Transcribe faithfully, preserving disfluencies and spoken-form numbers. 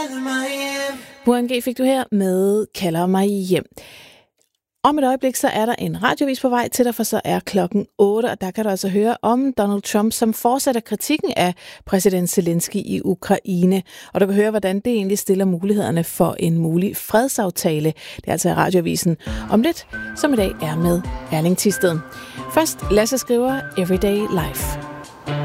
Burhan G fik du her med Kalder mig hjem. Om et øjeblik, så er der en radiovis på vej til dig, for så er klokken otte, og der kan du altså høre om Donald Trump, som fortsætter kritikken af præsident Zelensky i Ukraine. Og du kan høre, hvordan det egentlig stiller mulighederne for en mulig fredsaftale. Det er altså i radiovisen om lidt, som i dag er med Erling Thisted. Først Lasse skriver Everyday Life.